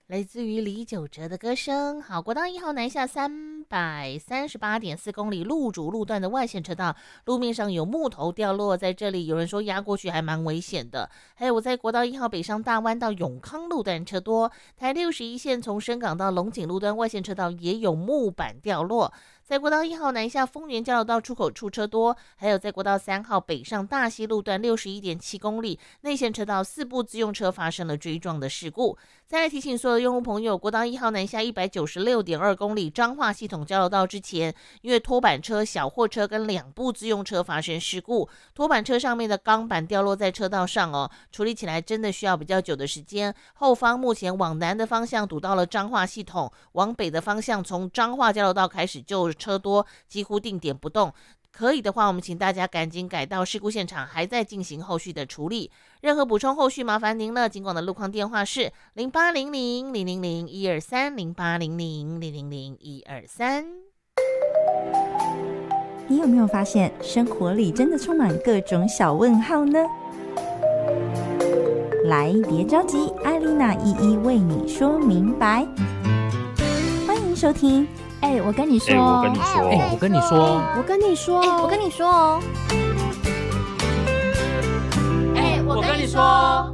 来自于李玖哲的歌声。好，国道1号南下338.4公里路主路段的外线车道，路面上有木头掉落，在这里有人说压过去还蛮危险的。还有我在国道1号北上大湾到永康路段车多，台61线从深港到龙井路段外线车道也有木板掉落。在国道1号南下丰原交流道出口处车多，还有在国道3号北上大溪路段61.7公里内线车道4部自用车发生了追撞的事故。再来提醒所有的用户朋友，国道1号南下196.2公里彰化系统交流道之前，因为拖板车、小货车跟2部自用车发生事故，拖板车上面的钢板掉落在车道上哦，处理起来真的需要比较久的时间。后方目前往南的方向堵到了彰化系统，往北的方向从彰化交流道开始就车多，几乎定点不动。可以的话，我们请大家赶紧改到事故现场，还在进行后续的处理。任何补充后续麻烦您了。警广的路况电话是0800-000-123，0800-000-123。 你有没有发现生活里真的充满各种小问号呢？来，别着急，艾莉娜一一为你说明白。欢迎收听。 我跟你说， 我跟你说， 我跟你说， 我跟你说， 我跟你说哦， 我跟你说。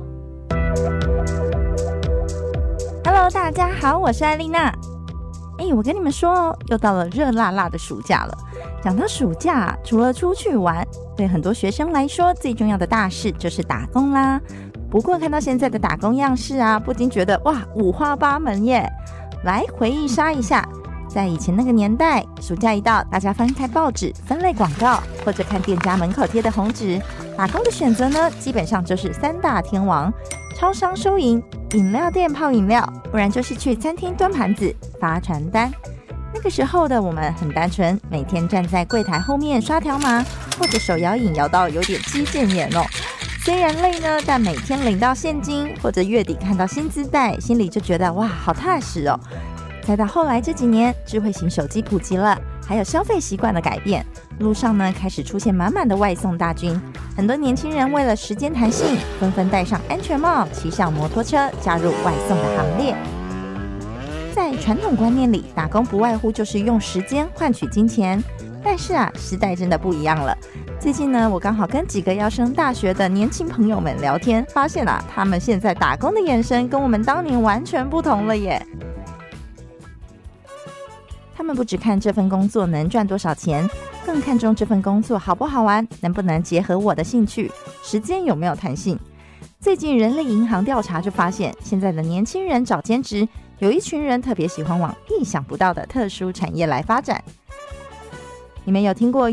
Hello， 大家好，我是艾莉娜。我跟你们说哦，又到了热辣辣的暑假了。讲到暑假，除了出去玩，对很多学生来说，最重要的大事就是打工啦。不过看到现在的打工样式啊，不禁觉得哇，五花八门耶。来回忆杀一下。在以前那个年代，暑假一到，大家翻开报纸、分类广告，或者看店家门口贴的红纸，打工的选择呢，基本上就是3大天王：超商收银、饮料店泡饮料，不然就是去餐厅端盘子、发传单。那个时候的我们很单纯，每天站在柜台后面刷条码，或者手摇饮摇到有点肌腱炎哦。虽然累呢，但每天领到现金，或者月底看到薪资袋，心里就觉得哇，好踏实哦。再到后来这几年，智慧型手机普及了，还有消费习惯的改变，路上呢开始出现满满的外送大军。很多年轻人为了时间弹性，纷纷戴上安全帽，骑上摩托车，加入外送的行列。在传统观念里，打工不外乎就是用时间换取金钱。但是啊，时代真的不一样了。最近呢，我刚好跟几个要升大学的年轻朋友们聊天，发现啊，他们现在打工的眼神跟我们当年完全不同了耶。他们不只看这份工作能赚多少钱，更看重这份工作好不好玩，能不能结合我的兴趣，时间有没有弹性。最近人力银行调查就发现，现在的年轻人找兼职，有一群人特别喜欢往意想不到的特殊产业来发展。你们有听过